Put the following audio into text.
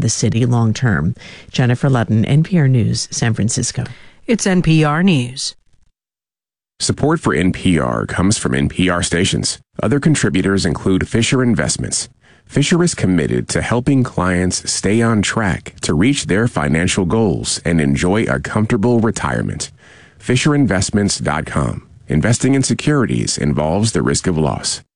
the city long term. Jennifer Ludden, NPR News, San Francisco. It's NPR News. Support for NPR comes from NPR stations. Other contributors include Fisher Investments. Fisher is committed to helping clients stay on track to reach their financial goals and enjoy a comfortable retirement. FisherInvestments.com. Investing in securities involves the risk of loss.